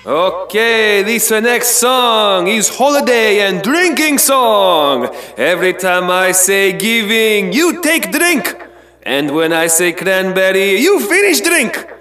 Okay, this next song is holiday and drinking song. Every time I say giving, you take drink. And when I say cranberry, you finish drink.